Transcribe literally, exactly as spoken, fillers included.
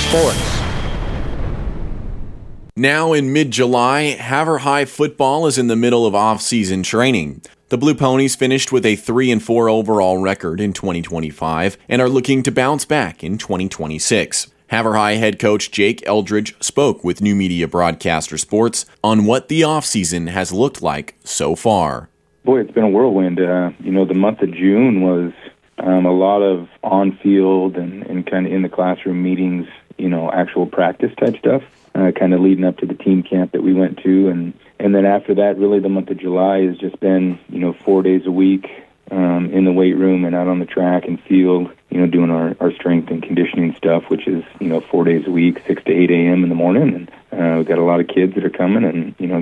Sports. Now in mid-July, Havre High football is in the middle of off-season training. The Blue Ponies finished with a three and four overall record in twenty twenty-five and are looking to bounce back in twenty twenty-six. Havre High head coach Jake Eldridge spoke with New Media Broadcaster Sports on what the offseason has looked like so far. Boy, it's been a whirlwind. Uh, you know, the month of June was um, a lot of on-field and, and kind of in the classroom meetings, you know, actual practice type stuff, uh, kind of leading up to the team camp that we went to. And, and then after that, really the month of July has just been, you know, four days a week um, in the weight room and out on the track and field, you know, doing our, our strength and conditioning stuff, which is, you know, four days a week, six to eight a.m. in the morning. And uh, we've got a lot of kids that are coming and, you know,